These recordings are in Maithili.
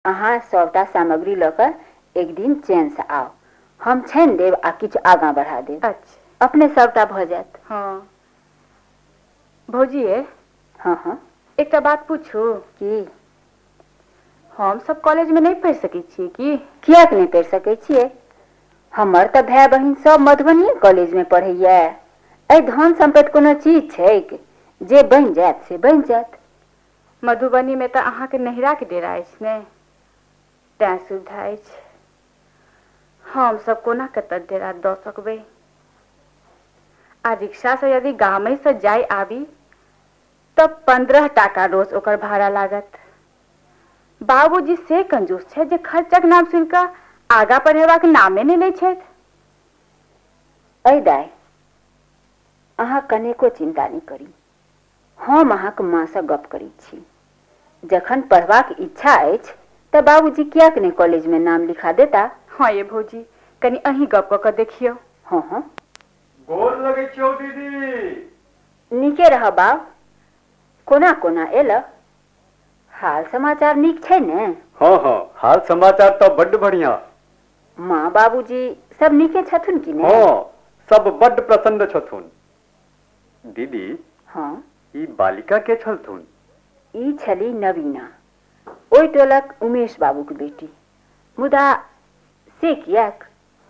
अहाँ सबटा सामग्री लकर एक दिन चैन से आओ। हम छानि देब आ किछु आगाँ बढ़ा देब। अच्छा अपने सबटा भऽ जायत। हाँ भौजी ये हाँ एकटा बात पूछू की? हम सब कॉलेज में नहीं पढ़ि सकै छियै की? किएक नहीं पढ़ि सकै छियै? हमर तऽ भाय बहिन सब मधुबनी कॉलेज में पढ़ैया। एहि धन सम्पत्ति कोनो चीज छै जे बनि जायत से बनि जायत। मधुबनी में तऽ अहाँके नहिरा के डेरा अछि ने, तैं सुविधा अछि। हम सब कोना कतऽ डेरा दऽ सकबै? आ रिक्शा से यदि गामे से जाय आबी तब 15 टाका रोज ओकर भाड़ा लागत। बाबूजी से कंजूस छै जे खर्चक नाम सुनि कऽ आगाँ पढ़ेबाक नामे नहि लै छथि। ऐ दाय, अहाँ कनेको चिंता नहीं करी। हम अहाँक माँ से गप करै छी। जखन पढ़बाक इच्छा अछि तऽ बाबूजी किएक नहीं कॉलेज में नाम लिखा देता। हाँ ये भौजी, कनी अहीं गप कऽ कऽ देखियौ। हाँ गोर लगै छियौ दीदी। नीके रह बाप। कोना कोना एल? हाल समाचार नीक छै ने? हाँ हाल समाचार तो बड्ड बढ़िया। माँ बाबूजी सब नीके छथुन कि ने? हाँ सब बड्ड प्रसन्न छथुन। दीदी हाँ ई बालिका के छलथुन? ई छली नवीना, ओहि टोलक उमेश बाबू के बेटी। मुदा से किएक?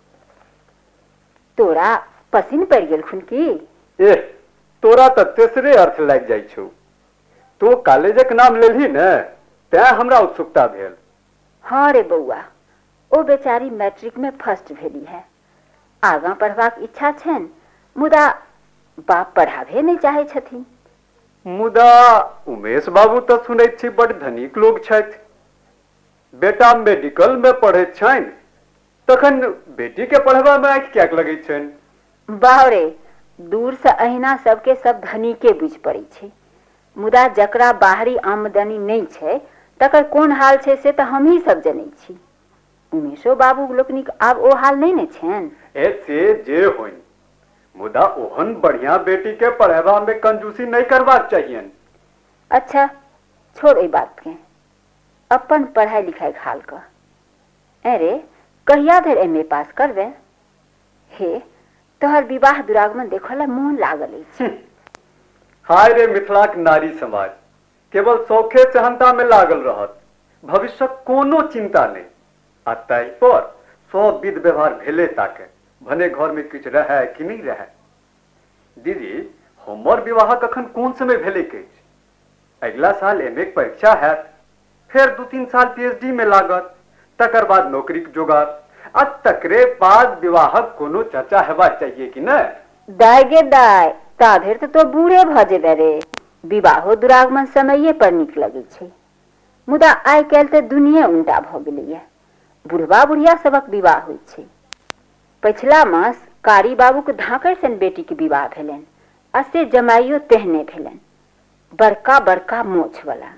तोरा पसिन पड़ि गेलखुन की? एह, तोरा तऽ तेसरे अर्थ लागि जाइ छौ। तो कॉलेजक नाम लेलही ने, तैं हमरा उत्सुकता भेल। हाँ रे बौआ, ओ बेचारी मैट्रिक में फर्स्ट भेली है। आगाँ पढ़बाक इच्छा छनि, मुदा बाप पढ़ाबे नहीं चाहे छथिन। मुदा उमेश बाबू तऽ सुनैत छी बड्ड धनिक लोग छथि। बेटा मेडिकल में पढ़ैत छनि, तखन बेटी के पढ़बा में आँखि किएक लगैत छनि? बाहरे दूर से अहिना सबके सब धनिके बुझि पड़ै छै। मुदा जकरा बाहरी आमदनी नहीं छै तकर कोन हाल छै से तऽ हमही सब जनै छी। उमेशो बाबू लोकनिक आब ओ हाल नहीं ने छनि। से जे होइन, मुदा ओहन बढ़िया बेटी के पढ़ेबा में कंजूसी नहीं करबाक चाहिए। अच्छा छोड़ ई बात के, अपन पढ़ाई लिखाई हाल का। अरे कहिया धरि एमए पास करबे? हे तोहर विवाह दुरागमन देखला मोन लागल अछि। हाय रे मिथिलाक नारी समाज, केवल शौखे चहनता में लागल रहत, भविष्यक कोनो चिंता नहीं। आ ताहि पर सब विध व्यवहार भेले ताके, भने घर में किछु रहे कि नहीं रहे। दीदी हमर विवाह कखन कोन समय भेले के? अगला साल एमए के परीक्षा हैत, फिर 2-3 साल पीएचडी में लागत, तकर बाद नौकरी के जोगाड़, आ तकरे बाद विवाहक कोनो चर्चा हेबा चाहिए कि न? दाय गे दाय, ताधर तो बूढ़े भ जेबे रे। विवाहो दुरागमन समये पर नीक लगे छै, मुदा आइ काल्हि तऽ दुनिया उल्टा भ गेलैया। बुढ़वा बुढ़िया सबक विवाह होइ छै। पिछला मास कारी बाबू के धाकड़ सन बेटी के विवाह भेलनि, आ से जमाइयो तेहने भेलनि, बड़का बड़का मोछ वाला।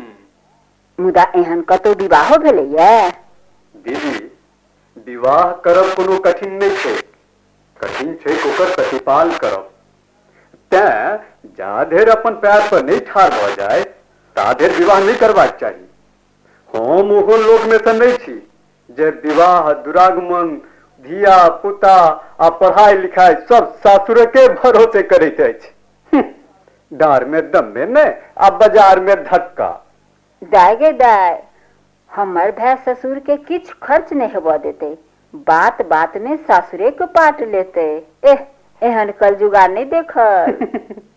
मुदा एहन कतौ विवाहो भेलैया? दीदी विवाह करब कोनो कठिन नहीं छै, कठिन छै ओकर प्रतिपाल करब। तैं जा धरि अपन पैर पर नहीं ठाढ़ भ जाए ता धरि विवाह नहीं करबाक चाही। हम ओहन लोक में से नहीं छी जे विवाह दुरागमन धिया पुता आ पढ़ाई लिखाई सब सासुर के भरोसे करैत अछि। डार में दम में ने आ बाजार में धक्का। दाय गे दाय, हमर भाई ससुर के किछु खर्च नहीं हेबा देते, बात बात में सासुरे के पाट लेते। एहन कलजुगा नहीं देखल।